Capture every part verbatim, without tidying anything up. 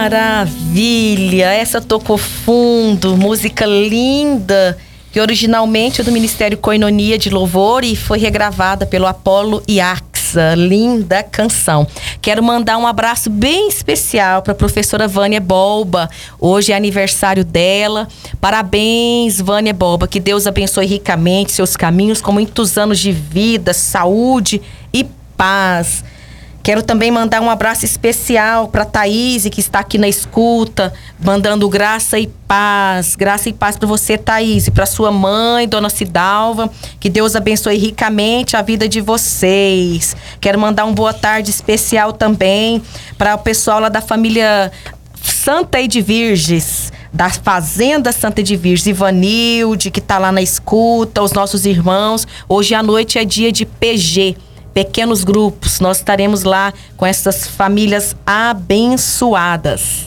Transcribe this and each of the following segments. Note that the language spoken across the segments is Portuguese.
maravilha! Essa tocou fundo, música linda, que originalmente é do Ministério Koinonia de Louvor e foi regravada pelo Apolo Iaxa. Linda canção. Quero mandar um abraço bem especial para a professora Vânia Bolba. Hoje é aniversário dela. Parabéns, Vânia Bolba. Que Deus abençoe ricamente seus caminhos com muitos anos de vida, saúde e paz. Quero também mandar um abraço especial para a Thaís, que está aqui na escuta, mandando graça e paz. Graça e paz para você, Thaís, e para sua mãe, Dona Cidalva. Que Deus abençoe ricamente a vida de vocês. Quero mandar uma boa tarde especial também para o pessoal lá da família Santa Edvirges, da Fazenda Santa Edvirges, Ivanilde, que está lá na escuta, os nossos irmãos. Hoje à noite é dia de P G. Pequenos grupos, nós estaremos lá com essas famílias abençoadas.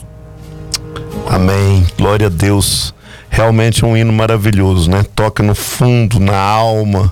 Amém, glória a Deus. Realmente um hino maravilhoso, né? Toca no fundo, na alma,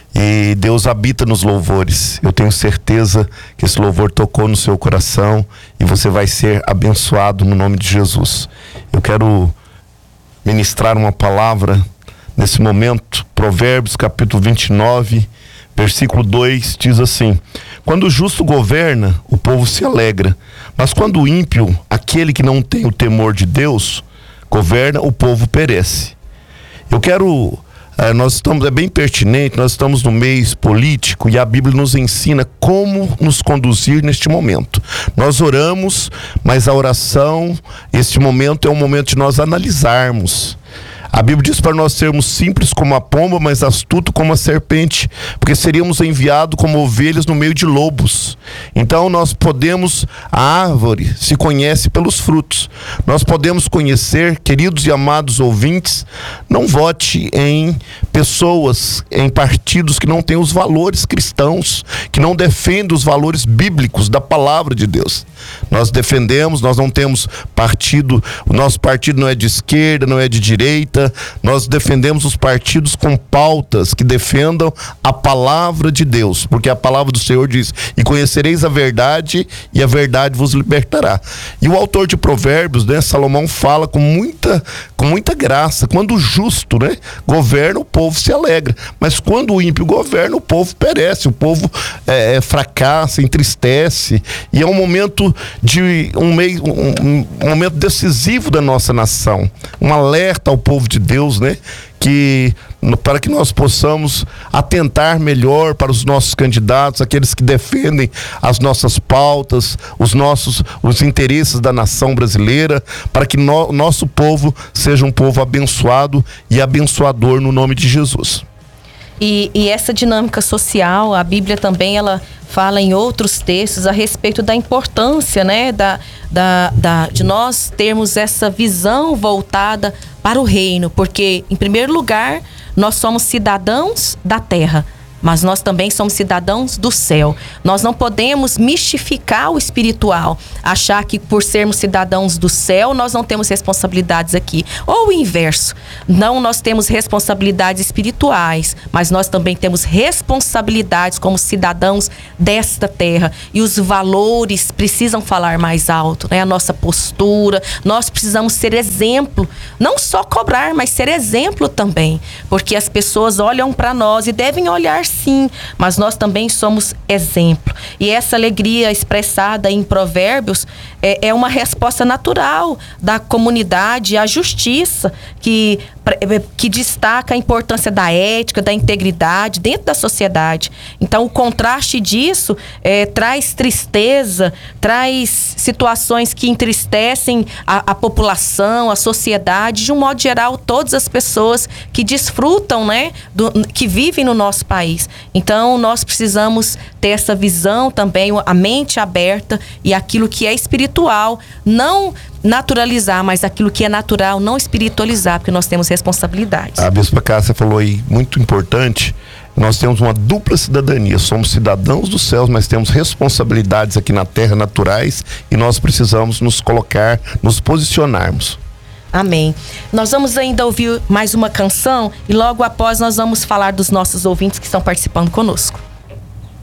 e Deus habita nos louvores. Eu tenho certeza que esse louvor tocou no seu coração e você vai ser abençoado no nome de Jesus. Eu quero ministrar uma palavra nesse momento. Provérbios capítulo vinte e nove, versículo dois diz assim: quando o justo governa, o povo se alegra, mas quando o ímpio, aquele que não tem o temor de Deus, governa, o povo perece. Eu quero, eh, nós estamos, é bem pertinente, nós estamos no mês político e a Bíblia nos ensina como nos conduzir neste momento. Nós oramos, mas a oração, este momento é um momento de nós analisarmos. A Bíblia diz para nós sermos simples como a pomba, mas astuto como a serpente, porque seríamos enviados como ovelhas no meio de lobos. Então nós podemos, a árvore se conhece pelos frutos. Nós podemos conhecer, queridos e amados ouvintes, não vote em pessoas, em partidos que não têm os valores cristãos, que não defendem os valores bíblicos da palavra de Deus. Nós defendemos, nós não temos partido, o nosso partido não é de esquerda, não é de direita. Nós defendemos os partidos com pautas que defendam a palavra de Deus, porque a palavra do Senhor diz: e conhecereis a verdade, e a verdade vos libertará. E o autor de Provérbios, né, Salomão, fala com muita, com muita graça: quando o justo, né, governa, o povo se alegra, mas quando o ímpio governa, o povo perece, o povo é, é, fracassa, entristece. E é um momento de um, meio, um, um momento decisivo da nossa nação, um alerta ao povo de Deus, né? Que para que nós possamos atentar melhor para os nossos candidatos, aqueles que defendem as nossas pautas, os nossos os interesses da nação brasileira, para que no, nosso povo seja um povo abençoado e abençoador no nome de Jesus. E, e essa dinâmica social, a Bíblia também, ela fala em outros textos a respeito da importância, né, da, da, da, de nós termos essa visão voltada para o reino, porque, em primeiro lugar, nós somos cidadãos da terra, mas nós também somos cidadãos do céu. Nós não podemos mistificar o espiritual, achar que por sermos cidadãos do céu, nós não temos responsabilidades aqui. Ou o inverso, não, nós temos responsabilidades espirituais, mas nós também temos responsabilidades como cidadãos desta terra. E os valores precisam falar mais alto, né? A nossa postura, nós precisamos ser exemplo, não só cobrar, mas ser exemplo também, porque as pessoas olham para nós e devem olhar sim, mas nós também somos exemplo. E essa alegria expressada em Provérbios é, é uma resposta natural da comunidade à justiça, que, que destaca a importância da ética, da integridade dentro da sociedade. Então, o contraste disso é, traz tristeza, traz situações que entristecem a, a população, a sociedade, de um modo geral, todas as pessoas que desfrutam, né, do, que vivem no nosso país. Então, nós precisamos ter essa visão também, a mente aberta, e aquilo que é espiritual, não naturalizar, mas aquilo que é natural, não espiritualizar, porque nós temos responsabilidades. A Bispa Cássia falou aí, muito importante, nós temos uma dupla cidadania, somos cidadãos dos céus, mas temos responsabilidades aqui na terra naturais, e nós precisamos nos colocar, nos posicionarmos. Amém. Nós vamos ainda ouvir mais uma canção e logo após nós vamos falar dos nossos ouvintes que estão participando conosco.